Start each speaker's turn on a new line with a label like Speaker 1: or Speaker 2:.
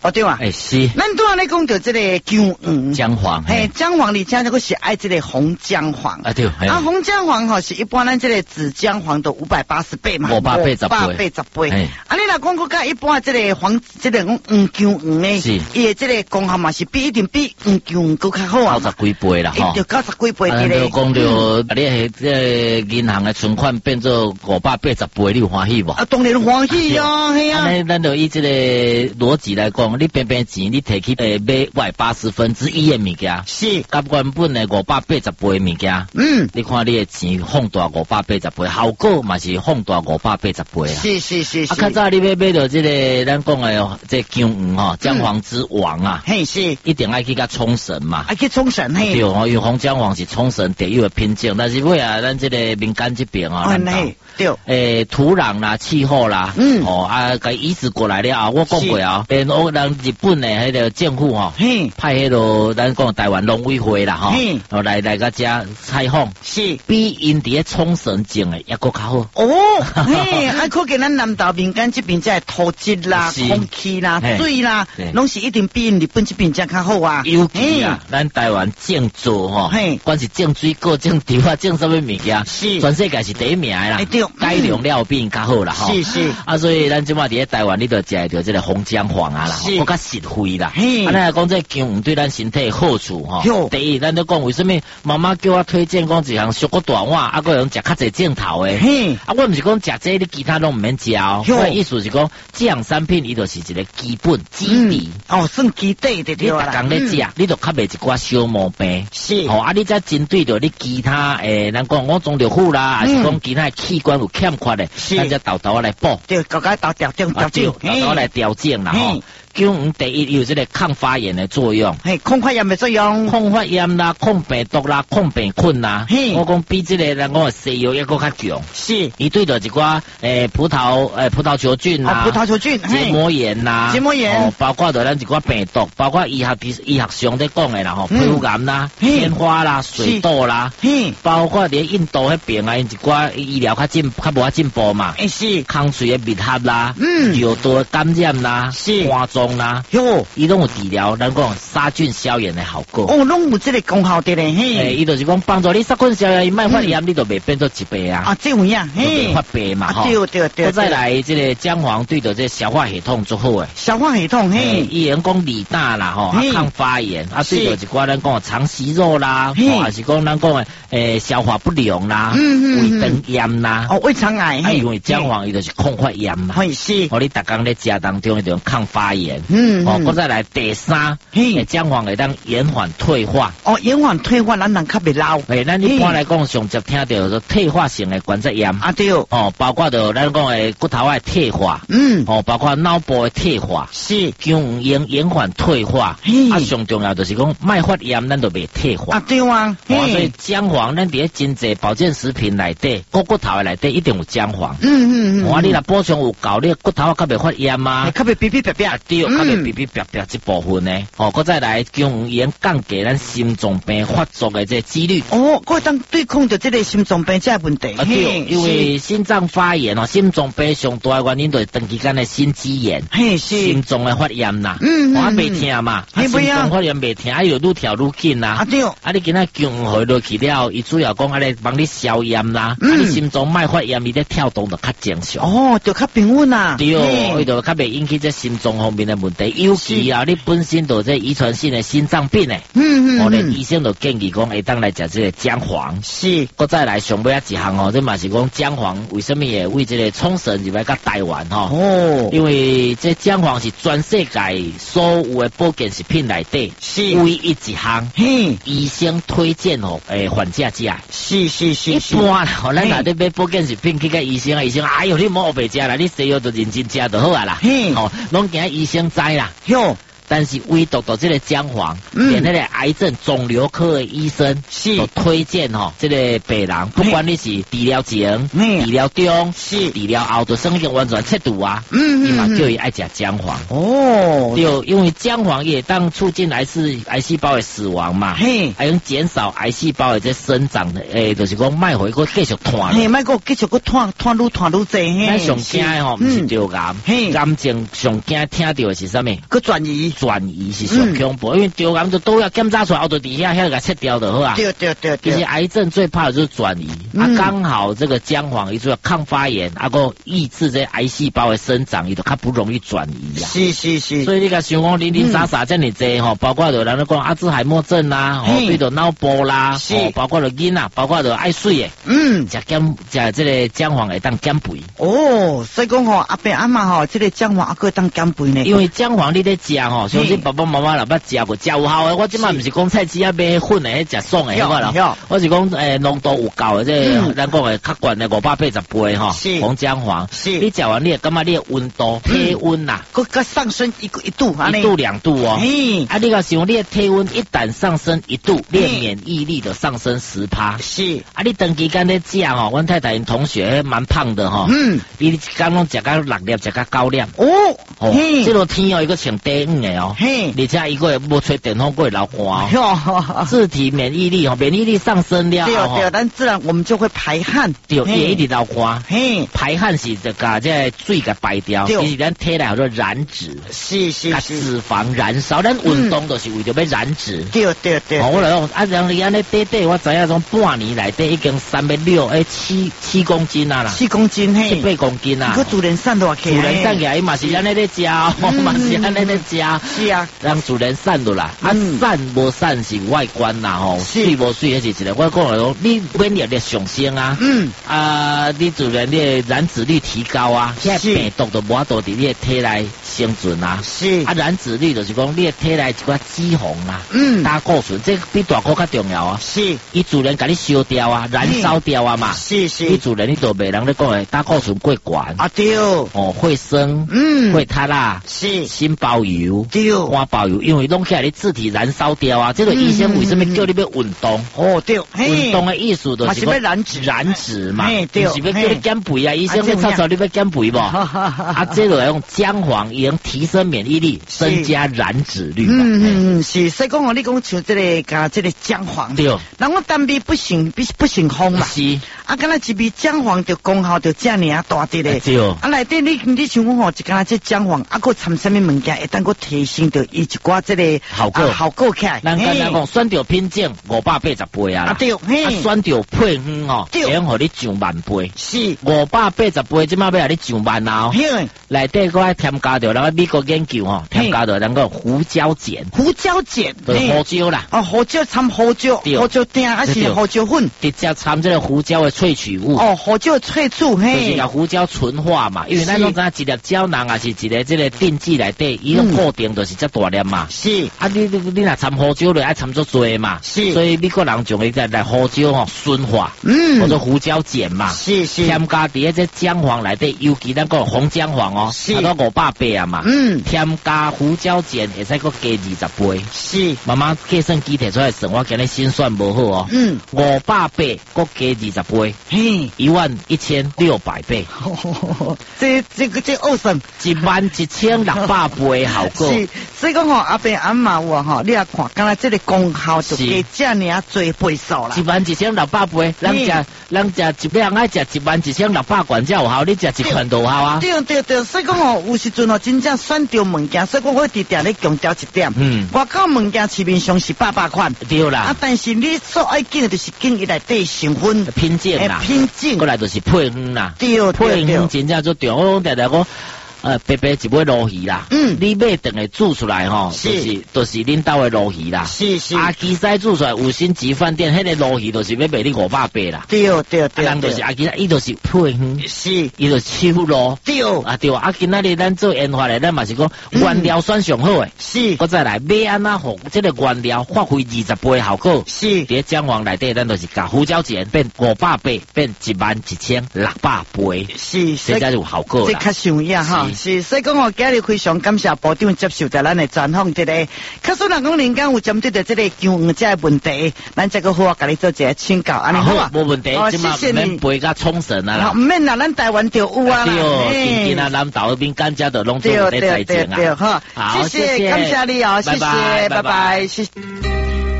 Speaker 1: 哦对啊，
Speaker 2: 是。
Speaker 1: 咱拄仔咧讲到这个姜黄，
Speaker 2: 姜黄，
Speaker 1: 姜黄里加那个是爱这个红姜黄
Speaker 2: 啊对，
Speaker 1: 红姜黄吼是一般咱这个紫姜黄的580倍嘛，580倍。啊，你若讲佮一般这个黄这个姜黄呢，是伊这个功效嘛是一定比姜黄佮较好啊
Speaker 2: ，90几倍啦，
Speaker 1: 哈，就90几倍的
Speaker 2: 咧。讲到你这银行的存款变做580倍，你有欢喜无？
Speaker 1: 啊，当然欢喜啊，系啊。
Speaker 2: 咱就以这个逻辑来讲，你平平钱你摕去买外1/80的物件，
Speaker 1: 是，
Speaker 2: 甲原本的580倍的物件，你看你的钱放大580倍，效果嘛是放大580倍啊。
Speaker 1: 是。
Speaker 2: 啊，较早你要买到这个咱讲的这姜黄吼，姜黄之王啊，
Speaker 1: 嘿是，
Speaker 2: 一定爱去甲冲绳嘛，
Speaker 1: 爱去冲绳嘿。
Speaker 2: 对哦，因为红姜黄是冲绳第一个品种，但是尾啊，咱这个民间这边啊，对，土壤啦、气候啦，甲移植过来了，我讲过啊，人日本的迄个政府吼，派迄个咱讲台湾农委会啦吼，来甲遮采访，
Speaker 1: 是
Speaker 2: 比因伫咧冲绳种的还佫较好。
Speaker 1: 哦，可见咱南岛民间这边这土质啦、空气啦、水啦，拢是一定比因日本这边才较好啊。
Speaker 2: 尤其啊，咱台湾种做吼，管是种水果、种稻啊、种什么物件，是全世界是第一名的啦。改良了比因较好啦，吼。是。啊，所以咱即马伫咧台湾，你就食到这个红姜黄啊啦，我较实惠啦。啊，咱来讲这姜黄对咱身体好处吼。第一，咱都讲为什么妈妈叫我推荐讲一项小个大碗，啊，个用食较济镜头的。啊，我毋是讲食这，你其他拢毋免食哦。我意思是讲，这样产品伊就是一个基本基底。
Speaker 1: 算基底的对啦。
Speaker 2: 你逐工咧食，你就较袂一寡小毛病。
Speaker 1: 是。
Speaker 2: 啊，你再针对着你其他咱讲我中着虎啦，还是讲其他器官有欠缺的，咱再豆豆来补。
Speaker 1: 对，豆调整
Speaker 2: 来调整啦吼。姜黄第一有这个抗发炎的作用，
Speaker 1: 抗发炎的作用，
Speaker 2: 抗发炎啦、抗病毒啦、抗病菌啦。我讲比这个咱讲西药一个较强。是，伊对着一寡葡萄球菌啦、结膜炎啦、包括着咱一寡病毒，包括医学上在讲的啦吼，皮肤癌啦、天花啦、水痘啦，包括伫印度迄边啊，一寡医疗较无进步嘛，是空喙的密合啦，尿道感染啦，肝脏啦，伊拢有治疗，咱讲杀菌消炎的效果。
Speaker 1: 拢有这个功效的咧。
Speaker 2: 伊就是讲帮助你杀菌消炎，伊莫发炎，你就袂变做一白啊。
Speaker 1: 这样呀，
Speaker 2: 袂发白嘛，吼。对。再来，这个姜黄对着这消化系统做好诶。
Speaker 1: 消化系统，
Speaker 2: 伊人讲利胆啦，吼，抗发炎，对着一寡咱讲肠息肉啦，还是讲咱讲消化不良啦，胃肠炎啦，
Speaker 1: 胃肠癌，
Speaker 2: 因为姜黄伊就是抗发炎嘛。是。你逐工咧食当中，伊就抗发炎。再来第三，姜黄会当延缓退化。
Speaker 1: 延缓退化，咱人较袂老。
Speaker 2: 咱一般来讲，上接听到说退化性的关节炎。对。包括着咱讲的骨头的退化。包括脑部的退化。是。姜黄延缓退化。上重要就是讲莫发炎，咱就袂退化。
Speaker 1: 对啊。
Speaker 2: 所以姜黄咱伫咧真济保健食品内底，骨头的内底一定有姜黄。你若补充有够，你骨头较袂发炎嘛，
Speaker 1: 较袂皮皮白白。
Speaker 2: 对，较袂皮皮白白这部分呢。再来姜黄盐降低咱心脏病发作的这几率。
Speaker 1: 会当对抗着这个心脏病这问题。
Speaker 2: 对，因为心脏发炎心脏病上大的原因就是长期间的心肌炎，心脏的发炎啦。我袂听嘛，心脏发炎袂听，又愈跳愈紧啦。对，你今仔姜黄落去了，伊主要讲帮你消炎啦，你心脏莫发炎，伊咧跳动就较正常。
Speaker 1: 就较平稳啦。
Speaker 2: 对，伊就较袂引起这心脏方面的问题，尤其啊，你本身就这遗传性的心脏病诶。我哋医生就建议讲，会当来食这个姜黄。是，再来上尾一项这嘛是讲姜黄为什么会为这个冲绳入来甲台湾因为这姜黄是全世界所有的保健食品内底唯一一项，医生推荐患者食。是。一般咱若咧买保健食品去甲医生哎呦，你莫白食啦，你西药就认真食就好啊啦。拢惊医生知啦。 但是唯独到这个姜黄，连那个癌症肿瘤科的医生都推荐这个病人，不管你是治疗前、治疗中、治疗后，都生已完全切除啊。伊嘛叫伊爱食姜黄。哦，对，因为姜黄也当促进癌细胞的死亡嘛，还用减少癌细胞的这生长的，就是讲卖回个继续拖，
Speaker 1: 卖个继续个拖愈济。
Speaker 2: 咱上惊的不是着癌，癌症上惊听到的是啥物？
Speaker 1: 个转移
Speaker 2: 是上恐怖，因为着癌就都要检查出来，后头底下给它切掉的好啊。
Speaker 1: 对。
Speaker 2: 其实癌症最怕的就是转移，刚好这个姜黄伊主要抗发炎，个抑制这癌细胞的生长，伊就较不容易转移啊。
Speaker 1: 是。
Speaker 2: 所以你甲想讲零散这么济包括着人讲阿兹海默症啦，对着脑部啦，包括着囡仔，包括着爱水的，食这个姜黄会当减肥。
Speaker 1: 哦，所以讲阿伯阿妈这个姜黄还可以当减肥呢。
Speaker 2: 因为姜黄你咧食相信爸爸妈妈若捌食过，食有效的。我即摆毋是讲菜市啊买粉的，食爽的迄个啦。我是讲浓度有够的，这咱讲的较悬的580倍红姜黄。你食完你会感觉你的温度体温呐，
Speaker 1: 佮上升一度
Speaker 2: ，1度2度哦。你甲想你的体温一旦上升1度，你的免疫力就上升10%。
Speaker 1: 是
Speaker 2: 你长期间咧食阮太太因同学蛮胖的你一天拢食到6粒，食到9粒。这落天一个穿第5的而且一个月无吹电风过流汗自体免疫力上升了
Speaker 1: 对，但自然我们就会排汗，
Speaker 2: 对，也一直流汗。排汗是这个水给排掉，其实咱体内好多燃脂，
Speaker 1: 是
Speaker 2: 脂肪燃烧，咱运动就是为着要燃脂。
Speaker 1: 对。
Speaker 2: 我来讲，让你安尼短，我知影种半年内底已经367公斤啦
Speaker 1: ，7公斤
Speaker 2: ，18公斤啦。
Speaker 1: 个主人散落去，
Speaker 2: 主人散起来，伊嘛是安尼咧食，嘛是安尼咧食。
Speaker 1: 是啊，
Speaker 2: 让主人散落来，散无散是外观啦水无水迄是一个。我讲来讲，你免疫力上升啊，你主人你的燃脂率提高啊，现在病毒都无法度伫你的体内生存啊。
Speaker 1: 是
Speaker 2: 燃脂率就是讲你的体内一寡脂肪啊，胆固醇，这比大骨较重要啊。
Speaker 1: 是，
Speaker 2: 伊主人甲你烧掉啊，燃烧掉啊嘛。
Speaker 1: 是，
Speaker 2: 你主人你都袂人咧讲诶，胆固醇过悬
Speaker 1: 啊，对，
Speaker 2: 会生，会塌啦，
Speaker 1: 是，
Speaker 2: 心包油，
Speaker 1: 对，
Speaker 2: 肝包油，因为拢起来你自体燃烧掉啊。这个医生为什么叫你要运动？
Speaker 1: 对，
Speaker 2: 运动的意思就是
Speaker 1: 要燃脂
Speaker 2: 嘛，对，是要叫你减肥啊。医生要操操你要减肥无？这个用姜黄也能提升免疫力，增加燃脂率。
Speaker 1: 是，所以讲你讲像这个姜黄，
Speaker 2: 对，
Speaker 1: 人我单味不行风嘛，
Speaker 2: 是。
Speaker 1: 敢若一味姜黄就功效就这样大滴咧，
Speaker 2: 对。
Speaker 1: 内底你想讲一敢若这姜黄，佫掺什么物件，会当佫提升到伊一寡这个效果起来。
Speaker 2: 咱刚才讲选着品种580倍啊，
Speaker 1: 对，
Speaker 2: 选着配方会用互你上万倍。
Speaker 1: 是
Speaker 2: 580倍，即马要互你上万啊！内底佫爱添加着，咱美国研究添加着咱个胡椒碱，就是胡椒啦。
Speaker 1: 胡椒掺胡椒丁还是胡椒粉？
Speaker 2: 直接掺这个胡椒的萃取物。
Speaker 1: 胡椒萃取，
Speaker 2: 就是把胡椒纯化嘛。因为咱拢知一粒胶囊啊，是一个这个定剂内底，伊个固定就是这大粒嘛。
Speaker 1: 是
Speaker 2: 你若掺胡椒，就爱掺足多嘛。
Speaker 1: 是，
Speaker 2: 所以美国人用来胡椒纯化，或者胡椒碱嘛。
Speaker 1: 是，
Speaker 2: 添加伫这姜黄内底，尤其咱讲红姜黄差不多500倍啊嘛。添加胡椒碱会使佫加20倍。
Speaker 1: 是，
Speaker 2: 慢慢计算机摕出来算，我今日心算无好500倍佫加20倍，11600倍。
Speaker 1: 这恶算
Speaker 2: 11600倍效果。
Speaker 1: 是，所以讲阿伯阿妈有你也看，刚才这个功效就加这样多倍数啦。
Speaker 2: 11600倍，咱食一人爱食11600罐才有效，你食1罐都有效啊。
Speaker 1: 对，所以讲有时阵真正选到物件，所以讲我直定咧强调一点。外口物件市面上是800款，
Speaker 2: 对啦。
Speaker 1: 但是你所爱紧的就是紧伊内底成分
Speaker 2: 品种啦，过来就是配方啦。
Speaker 1: 对，
Speaker 2: 配方真正做对，我讲常白白一尾鲈鱼啦，你买等下煮出来就是恁兜的鲈鱼啦。
Speaker 1: 是，
Speaker 2: 基西煮出来5星级饭店，迄个鲈鱼就是要卖你500倍啦。
Speaker 1: 对，
Speaker 2: 人就是基西，伊就是配方，
Speaker 1: 是，
Speaker 2: 伊就是手路。对，今仔日咱做研发咧，咱嘛是讲原料选上好诶。是，我再来买安那互这个原料发挥20倍效果。是，伫姜黄内底，咱就是加胡椒碱变500倍，变11600倍。
Speaker 1: 是，
Speaker 2: 这才有效果啦。
Speaker 1: 这较像样哈。 是，所以讲我今日非常感谢部长接受在咱的专访，这个。可是若讲人家有针对的这个姜黄这个问题，咱这个好甲你做一个请教，安尼好啊。
Speaker 2: 无问题，即嘛免飞甲冲绳啊啦。
Speaker 1: 唔免啦，咱台湾就有啊。
Speaker 2: 对，今啊南岛那边甘蔗都拢做在在种啊。
Speaker 1: 好，谢谢，感谢你哦，谢谢，拜拜，谢谢。